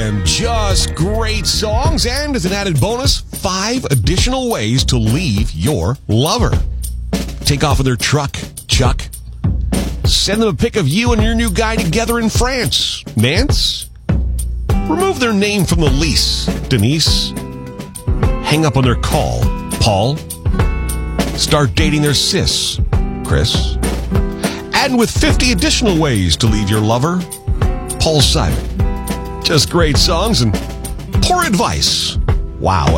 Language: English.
and just great songs. And as an added bonus, 5 additional ways to leave your lover. Take off with their truck, Chuck. Send them a pic of you and your new guy together in France, Nance. Remove their name from the lease, Denise. Hang up on their call, Paul. Start dating their sis, Chris. And with 50 additional ways to leave your lover, Paul Simon. Just great songs and poor advice. Wow.